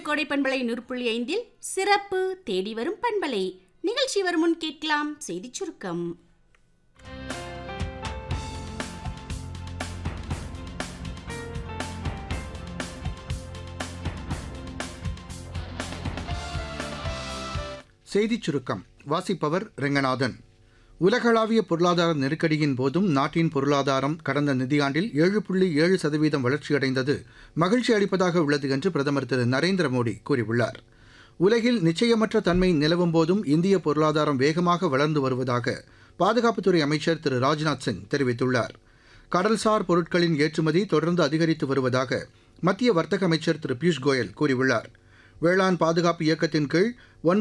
கோடை பண்பலை 100.5 சிறப்பு தேடி வரும் பண்பலை நிகழ்ச்சி வரும் முன் கேட்கலாம் செய்தி சுருக்கம். செய்திச் சுருக்கம் வாசிப்பவர் ரெங்கநாதன். உலகளாவிய பொருளாதார நெருக்கடியின் போதும் நாட்டின் பொருளாதாரம் கடந்த நிதியாண்டில் 7.7% வளர்ச்சியடைந்தது மகிழ்ச்சி அளிப்பதாக உள்ளது என்று பிரதமர் திரு நரேந்திர மோடி கூறியுள்ளார். உலகில் நிச்சயமற்ற தன்மை நிலவும் போதும் இந்திய பொருளாதாரம் வேகமாக வளர்ந்து வருவதாக பாதுகாப்புத்துறை அமைச்சர் திரு ராஜ்நாத் சிங் தெரிவித்துள்ளார். கடல்சார் பொருட்களின் ஏற்றுமதி தொடர்ந்து அதிகரித்து வருவதாக மத்திய வர்த்தக அமைச்சர் திரு பியூஷ் கோயல் கூறியுள்ளார். வேளாண் பாதுகாப்பு இயக்கத்தின் கீழ்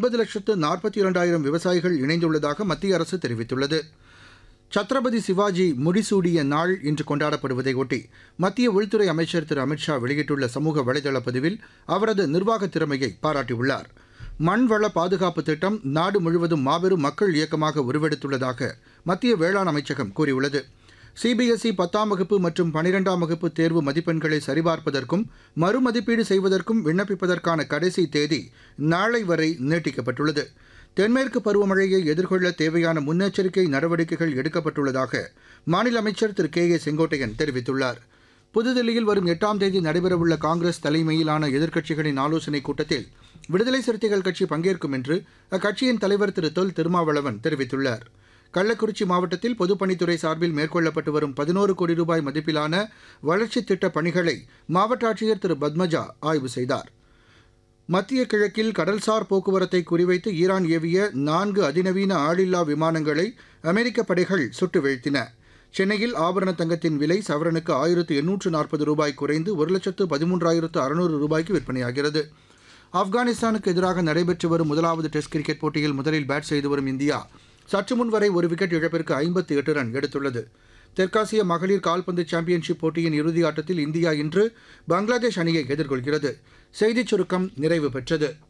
9,42,000 விவசாயிகள் இணைந்துள்ளதாக மத்திய அரசு தெரிவித்துள்ளது. சத்ரபதி சிவாஜி முடிசூடிய நாள் இன்று கொண்டாடப்படுவதை ஒட்டி மத்திய உள்துறை அமைச்சர் திரு அமித்ஷா வெளியிட்டுள்ள சமூக வலைதள பதிவில் அவரது நிர்வாக திறமையை பாராட்டியுள்ளார். மண்வள பாதுகாப்பு திட்டம் நாடு முழுவதும் மாபெரும் மக்கள் இயக்கமாக உருவெடுத்துள்ளதாக மத்திய வேளாண் அமைச்சகம் கூறியுள்ளது. சிபிஎஸ்இ 10ஆம் வகுப்பு மற்றும் 12ஆம் வகுப்பு தேர்வு மதிப்பெண்களை சரிபார்ப்பதற்கும் மறுமதிப்பீடு செய்வதற்கும் விண்ணப்பிப்பதற்கான கடைசி தேதி நாளை வரை நீட்டிக்கப்பட்டுள்ளது. தென்மேற்கு பருவமழையை எதிர்கொள்ள தேவையான முன்னெச்சரிக்கை நடவடிக்கைகள் எடுக்கப்பட்டுள்ளதாக மாநில அமைச்சர் திரு கே செங்கோட்டையன் தெரிவித்துள்ளார். புதுதில்லியில் வரும் 8ஆம் தேதி நடைபெறவுள்ள காங்கிரஸ் தலைமையிலான எதிர்க்கட்சிகளின் ஆலோசனைக் கூட்டத்தில் விடுதலை சிறுத்தைகள் கட்சி பங்கேற்கும் என்று அக்கட்சியின் தலைவர் திரு தொல் திருமாவளவன் தெரிவித்துள்ளார். கள்ளக்குறிச்சி மாவட்டத்தில் பொதுப்பணித்துறை சார்பில் மேற்கொள்ளப்பட்டு வரும் 11 கோடி ரூபாய் மதிப்பிலான வளர்ச்சித் திட்டப் பணிகளை மாவட்ட ஆட்சியர் திரு பத்மஜா ஆய்வு செய்தார். மத்திய கிழக்கில் கடல்சார் போக்குவரத்தை குறிவைத்து ஈரான் ஏவிய 4 அதிநவீன ஆளில்லா விமானங்களை அமெரிக்க படைகள் சுட்டு வீழ்த்தின. சென்னையில் ஆபரண தங்கத்தின் விலை சவரனுக்கு 1840 ரூபாய் குறைந்து 1,13,600 ரூபாய்க்கு விற்பனையாகிறது. ஆப்கானிஸ்தானுக்கு எதிராக நடைபெற்று வரும் முதலாவது டெஸ்ட் கிரிக்கெட் போட்டியில் முதலில் பேட் செய்து வரும் இந்தியா சற்று முன் வரை ஒரு விக்கெட் இழப்பிற்கு 58 ரன் எடுத்துள்ளது. தெற்காசிய மகளிர் கால்பந்து சாம்பியன்ஷிப் போட்டியின் இறுதி ஆட்டத்தில் இந்தியா இன்று பங்களாதேஷ் அணியை எதிர்கொள்கிறது. செய்திச் சுருக்கம் நிறைவு பெற்றது.